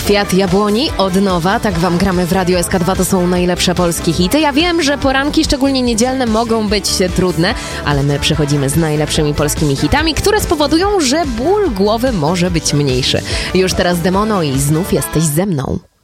Kwiat jabłoni od nowa, tak wam gramy w Radio SK2, to są najlepsze polskie hity. Ja wiem, że poranki, szczególnie niedzielne, mogą być trudne, ale my przychodzimy z najlepszymi polskimi hitami, które spowodują, że ból głowy może być mniejszy. Już teraz Demono i znów jesteś ze mną.